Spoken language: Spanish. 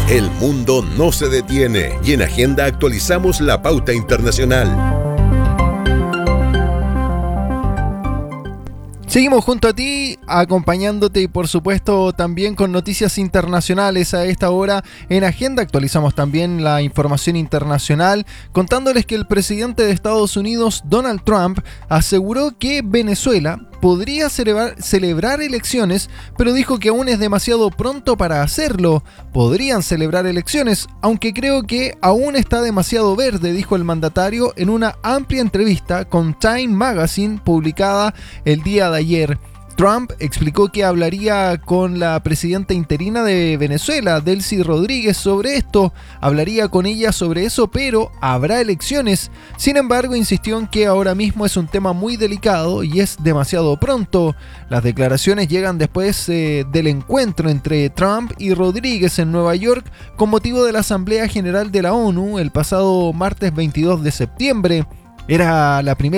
El mundo no se detiene y en Agenda actualizamos la pauta internacional. Seguimos junto a ti, acompañándote y por supuesto también con noticias internacionales a esta hora. En Agenda actualizamos también la información internacional, contándoles que el presidente de Estados Unidos, Donald Trump, aseguró que Venezuela podría celebrar elecciones, pero dijo que aún es demasiado pronto para hacerlo. Podrían celebrar elecciones, aunque creo que aún está demasiado verde, dijo el mandatario en una amplia entrevista con Time Magazine publicada el día de ayer. Trump explicó que hablaría con la presidenta interina de Venezuela, Delcy Rodríguez, sobre esto. Hablaría con ella sobre eso, pero habrá elecciones. Sin embargo, insistió en que ahora mismo es un tema muy delicado y es demasiado pronto. Las declaraciones llegan después del encuentro entre Trump y Rodríguez en Nueva York con motivo de la Asamblea General de la ONU el pasado martes 22 de septiembre. Era la primera